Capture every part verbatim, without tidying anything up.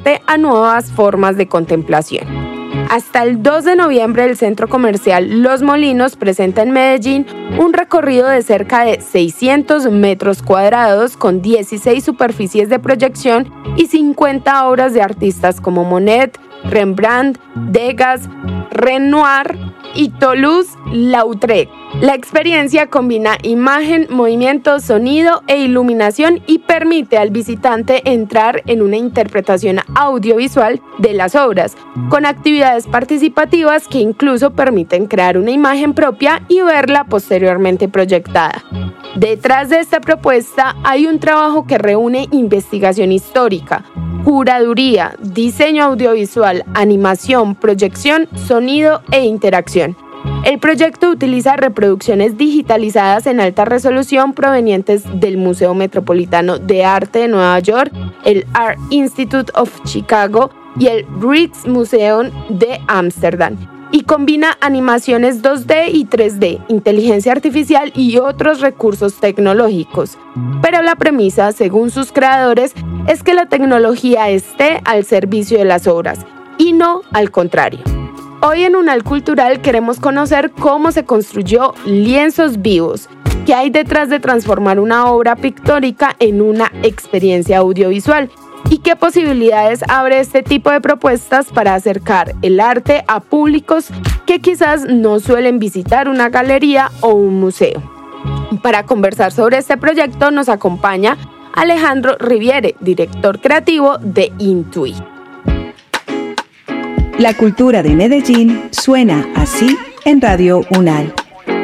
arte a nuevas formas de contemplación. Hasta el dos de noviembre el Centro Comercial Los Molinos presenta en Medellín un recorrido de cerca de seiscientos metros cuadrados con dieciséis superficies de proyección y cincuenta obras de artistas como Monet, Rembrandt, Degas, Renoir y Toulouse-Lautrec. La experiencia combina imagen, movimiento, sonido e iluminación y permite al visitante entrar en una interpretación audiovisual de las obras, con actividades participativas que incluso permiten crear una imagen propia y verla posteriormente proyectada. Detrás de esta propuesta hay un trabajo que reúne investigación histórica, curaduría, diseño audiovisual, animación, proyección, sonido e interacción. El proyecto utiliza reproducciones digitalizadas en alta resolución provenientes del Museo Metropolitano de Arte de Nueva York, el Art Institute of Chicago y el Rijksmuseum de Ámsterdam, y combina animaciones dos D y tres D, inteligencia artificial y otros recursos tecnológicos. Pero la premisa, según sus creadores, es que la tecnología esté al servicio de las obras, y no al contrario. Hoy en Unal Cultural queremos conocer cómo se construyó Lienzos Vivos, qué hay detrás de transformar una obra pictórica en una experiencia audiovisual y qué posibilidades abre este tipo de propuestas para acercar el arte a públicos que quizás no suelen visitar una galería o un museo. Para conversar sobre este proyecto nos acompaña Alejandro Riviere, director creativo de Intui. La cultura de Medellín suena así en Radio Unal.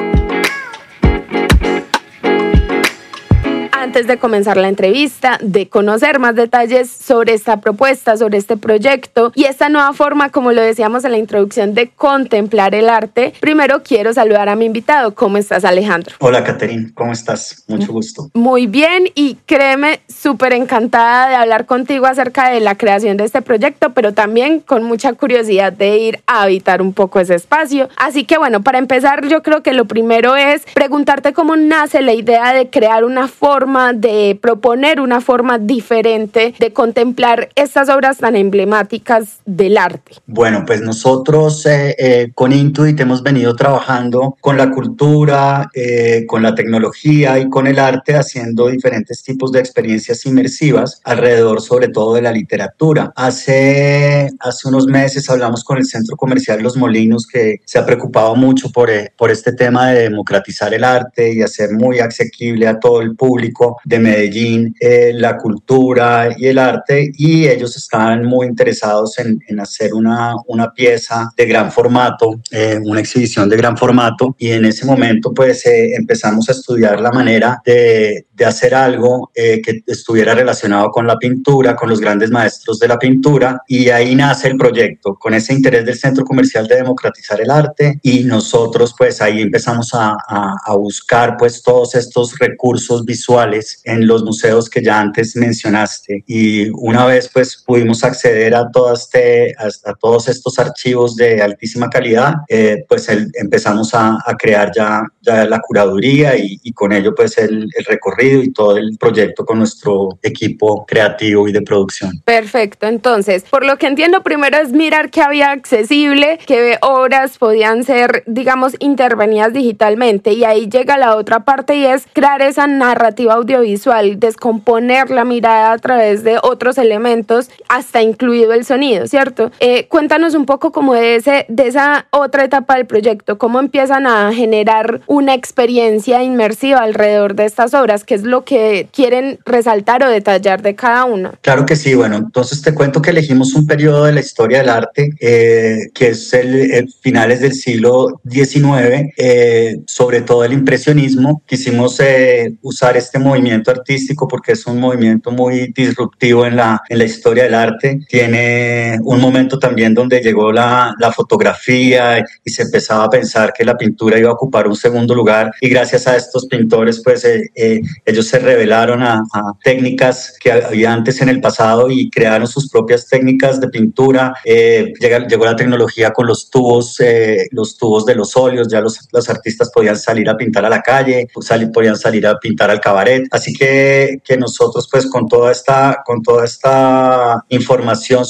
Antes de comenzar la entrevista, de conocer más detalles sobre esta propuesta, sobre este proyecto y esta nueva forma, como lo decíamos en la introducción, de contemplar el arte, primero quiero saludar a mi invitado. ¿Cómo estás, Alejandro? Hola, Caterín. ¿Cómo estás? Mucho gusto. Muy bien, y créeme, súper encantada de hablar contigo acerca de la creación de este proyecto, pero también con mucha curiosidad de ir a habitar un poco ese espacio. Así que bueno, para empezar, yo creo que lo primero es preguntarte cómo nace la idea de crear una forma de proponer una forma diferente de contemplar estas obras tan emblemáticas del arte. Bueno, pues nosotros eh, eh, con Intuit hemos venido trabajando con la cultura, eh, con la tecnología y con el arte, haciendo diferentes tipos de experiencias inmersivas alrededor, sobre todo, de la literatura. Hace, hace unos meses hablamos con el Centro Comercial Los Molinos, que se ha preocupado mucho por, eh, por este tema de democratizar el arte y hacer muy asequible a todo el público de Medellín eh, la cultura y el arte, y ellos estaban muy interesados en, en hacer una, una pieza de gran formato, eh, una exhibición de gran formato, y en ese momento pues eh, empezamos a estudiar la manera de, de hacer algo eh, que estuviera relacionado con la pintura, con los grandes maestros de la pintura, y ahí nace el proyecto, con ese interés del Centro Comercial de democratizar el arte, y nosotros pues ahí empezamos a, a, a buscar pues todos estos recursos visuales en los museos que ya antes mencionaste, y una vez pues pudimos acceder a, todo este, a, a todos estos archivos de altísima calidad, eh, pues el, empezamos a, a crear ya, ya la curaduría y, y con ello pues el, el recorrido y todo el proyecto con nuestro equipo creativo y de producción. Perfecto, entonces por lo que entiendo, primero es mirar qué había accesible, qué obras podían ser, digamos, intervenidas digitalmente, y ahí llega la otra parte y es crear esa narrativa audiovisual, descomponer la mirada a través de otros elementos, hasta incluido el sonido, ¿cierto? Eh, cuéntanos un poco como de, ese, de esa otra etapa del proyecto, cómo empiezan a generar una experiencia inmersiva alrededor de estas obras, qué es lo que quieren resaltar o detallar de cada una. Claro que sí, bueno, entonces te cuento que elegimos un periodo de la historia del arte eh, que es el, el finales del siglo diecinueve, eh, sobre todo el impresionismo. Quisimos eh, usar este movimiento artístico porque es un movimiento muy disruptivo en la, en la historia del arte. Tiene un momento también donde llegó la, la fotografía y se empezaba a pensar que la pintura iba a ocupar un segundo lugar, y gracias a estos pintores pues eh, eh, ellos se revelaron a, a técnicas que había antes en el pasado y crearon sus propias técnicas de pintura. Eh, llegó, llegó la tecnología con los tubos, eh, los tubos de los óleos, ya los, los artistas podían salir a pintar a la calle, sal, podían salir a pintar al cabaret. Así que, que nosotros pues con toda esta, con toda esta información